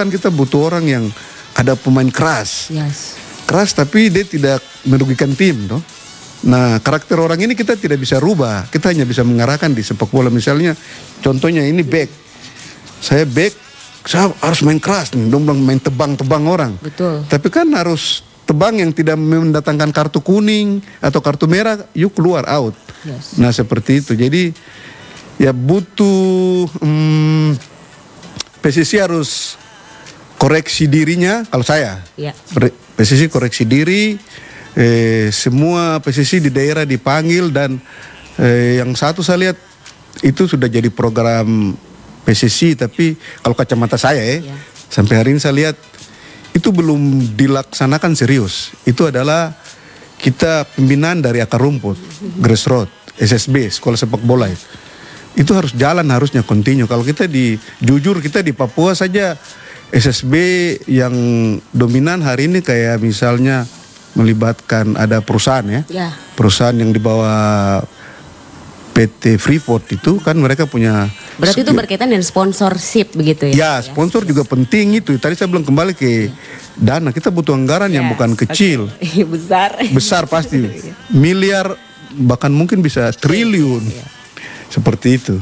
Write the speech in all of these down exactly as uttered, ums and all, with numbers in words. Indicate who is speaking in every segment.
Speaker 1: kan kita butuh orang yang ada pemain keras.
Speaker 2: Yes.
Speaker 1: Keras tapi dia tidak merugikan tim, toh. Nah, karakter orang ini kita tidak bisa rubah. Kita hanya bisa mengarahkan di sepak bola. Misalnya, contohnya ini back. Saya back, saya harus main keras nih. Dong bilang main tebang-tebang orang.
Speaker 2: Betul.
Speaker 1: Tapi kan harus tebang yang tidak mendatangkan kartu kuning atau kartu merah, yuk keluar out.
Speaker 2: Yes.
Speaker 1: Nah, seperti itu. Jadi, ya butuh hmm, P S S I harus koreksi dirinya. Kalau saya,
Speaker 2: Ya.
Speaker 1: P S S I koreksi diri. Eh, semua P S S I di daerah dipanggil dan eh, yang satu saya lihat itu sudah jadi program P S S I, tapi kalau kacamata saya eh,
Speaker 2: Ya.
Speaker 1: sampai hari ini saya lihat itu belum dilaksanakan serius. Itu adalah kita pembinaan dari akar rumput, grassroots, S S B, sekolah sepak bola. Itu harus jalan, harusnya continue. Kalau kita di jujur kita di Papua saja S S B yang dominan hari ini kayak misalnya melibatkan ada perusahaan ya,
Speaker 2: Ya.
Speaker 1: perusahaan yang di bawah P T Freeport itu kan mereka punya.
Speaker 2: Berarti itu berkaitan dengan sponsorship begitu ya?
Speaker 1: Ya, sponsor juga penting itu. Tadi saya belum kembali ke dana. Kita butuh anggaran yang
Speaker 2: Yes,
Speaker 1: bukan kecil,
Speaker 2: okay. Besar.
Speaker 1: besar pasti, miliar bahkan mungkin bisa triliun, seperti itu.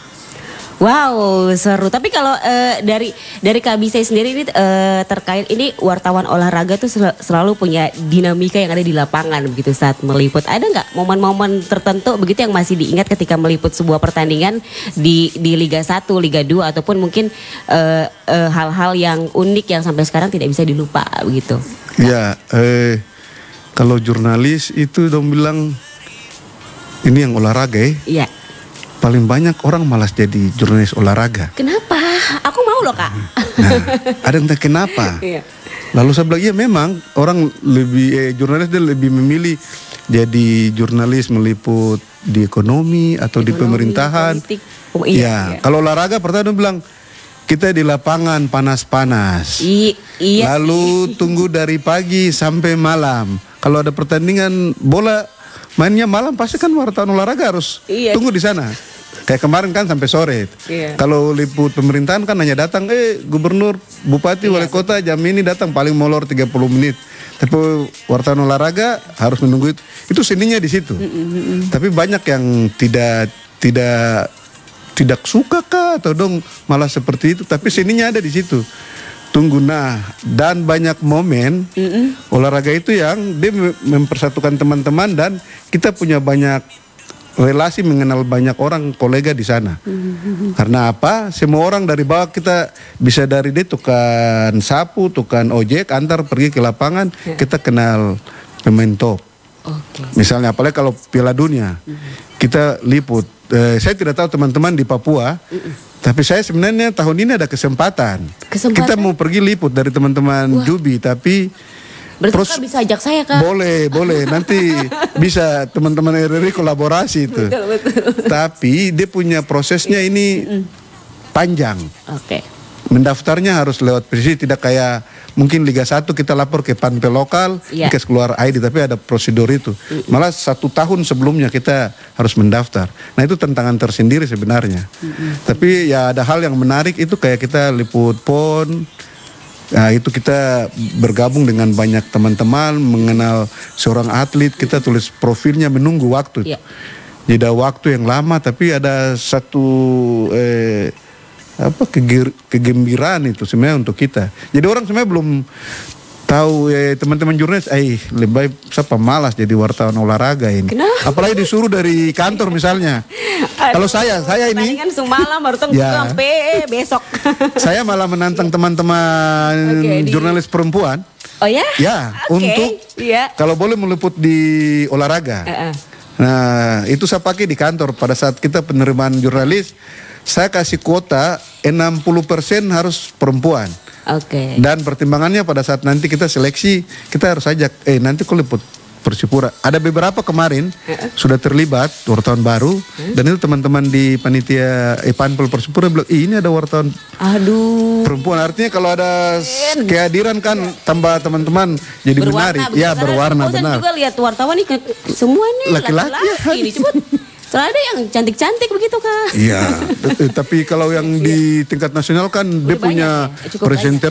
Speaker 2: Wow, seru. Tapi kalau eh, dari dari Kak Bisay sendiri ini eh, terkait ini wartawan olahraga tuh sel- selalu punya dinamika yang ada di lapangan begitu saat meliput. Ada nggak momen-momen tertentu begitu yang masih diingat ketika meliput sebuah pertandingan di di Liga satu, Liga dua ataupun mungkin eh, eh, hal-hal yang unik yang sampai sekarang tidak bisa dilupa begitu?
Speaker 1: Ya, eh, kalau jurnalis itu dong bilang ini yang olahraga ya.
Speaker 2: Iya.
Speaker 1: Paling banyak orang malas jadi jurnalis olahraga.
Speaker 2: Kenapa? Aku mau loh Kak.
Speaker 1: Nah, ada entah kenapa.
Speaker 2: Iya.
Speaker 1: Lalu saya bilang, iya memang orang lebih, eh, jurnalis dia lebih memilih jadi jurnalis meliput di ekonomi atau di
Speaker 2: Ekonomi,
Speaker 1: pemerintahan.
Speaker 2: politik. Oh,
Speaker 1: Ya,
Speaker 2: iya, iya.
Speaker 1: kalau olahraga pertama dia bilang, kita di lapangan panas-panas.
Speaker 2: I- iya
Speaker 1: Lalu tunggu dari pagi sampai malam. Kalau ada pertandingan bola, mainnya malam pasti kan wartawan olahraga harus
Speaker 2: Iya.
Speaker 1: tunggu di sana. Kayak kemarin kan sampai sore.
Speaker 2: Iya.
Speaker 1: Kalau liput pemerintahan kan hanya datang, eh gubernur, bupati,
Speaker 2: Iya,
Speaker 1: wali kota jam ini datang paling molor tiga puluh menit. Tapi wartawan olahraga harus menunggu itu. Itu seninya di situ. Tapi banyak yang tidak tidak tidak suka kah atau dong malah seperti itu. Tapi seninya ada di situ. Tunggu, nah, dan banyak momen olahraga itu yang dia mempersatukan teman-teman dan kita punya banyak relasi, mengenal banyak orang kolega di sana. Karena apa? Semua orang dari bawah kita bisa dari dia tukang sapu, tukang ojek, antar pergi ke lapangan, kita kenal pemain top.
Speaker 2: Oke.
Speaker 1: Misalnya apalagi kalau Piala Dunia, kita liput. Eh, saya tidak tahu teman-teman di Papua, tapi saya sebenarnya tahun ini ada kesempatan.
Speaker 2: Kesempatan?
Speaker 1: Kita mau pergi liput dari teman-teman Jubi, tapi
Speaker 2: Berarti
Speaker 1: Pros-
Speaker 2: Kak bisa ajak saya Kak.
Speaker 1: boleh, boleh. Nanti bisa teman-teman R R I kolaborasi itu.
Speaker 2: Betul, betul.
Speaker 1: Tapi dia punya prosesnya ini panjang.
Speaker 2: Oke.
Speaker 1: Mendaftarnya harus lewat P S S I, tidak kayak mungkin Liga satu kita lapor ke Panpel lokal,
Speaker 2: Iya.
Speaker 1: dikasih keluar I D, tapi ada prosedur itu. Malah satu tahun sebelumnya kita harus mendaftar. Nah itu tantangan tersendiri sebenarnya. Tapi ya ada hal yang menarik itu kayak kita liput PON. Nah itu kita bergabung dengan banyak teman-teman, mengenal seorang atlet, kita tulis profilnya, menunggu waktu.
Speaker 2: Iya.
Speaker 1: Jeda waktu yang lama, tapi ada satu eh, apa kegir- kegembiraan itu sebenarnya untuk kita. Jadi orang sebenarnya belum tahu, eh, teman-teman jurnalis, eh lebih baik siapa malas jadi wartawan olahraga ini.
Speaker 2: Kenapa?
Speaker 1: Apalagi disuruh dari kantor misalnya. Kalau saya, saya ini
Speaker 2: Pertandingan semalam baru tunggu
Speaker 1: Ya.
Speaker 2: sampai besok.
Speaker 1: saya malah menantang teman-teman
Speaker 2: Oke, di-
Speaker 1: jurnalis perempuan.
Speaker 2: Oh ya?
Speaker 1: Ya,
Speaker 2: Oke,
Speaker 1: untuk
Speaker 2: iya.
Speaker 1: kalau boleh meliput di olahraga.
Speaker 2: Heeh.
Speaker 1: Nah, itu saya pakai di kantor pada saat kita penerimaan jurnalis. Saya kasih kuota enam puluh persen harus perempuan.
Speaker 2: Oke.
Speaker 1: Dan pertimbangannya pada saat nanti kita seleksi, kita harus ajak, eh nanti kau liput Persipura. Ada beberapa kemarin sudah terlibat wartawan baru, dan itu teman-teman di panitia eh, Panpel Persipura bilang, "Ih, ini ada wartawan
Speaker 2: Aduh.
Speaker 1: perempuan." Artinya kalau ada s- kehadiran kan tambah teman-teman jadi menarik.
Speaker 2: begitu.
Speaker 1: Ya
Speaker 2: Karena
Speaker 1: berwarna
Speaker 2: oh, saya
Speaker 1: benar.
Speaker 2: juga lihat wartawan nih ke- semua nih
Speaker 1: Laki-laki ya.
Speaker 2: laki-laki ini cepet. Soalnya ada yang cantik-cantik begitu Kak.
Speaker 1: Iya, eh, tapi kalau yang di tingkat nasional kan dia
Speaker 2: Udah banyak
Speaker 1: punya
Speaker 2: ya? Cukup
Speaker 1: presenter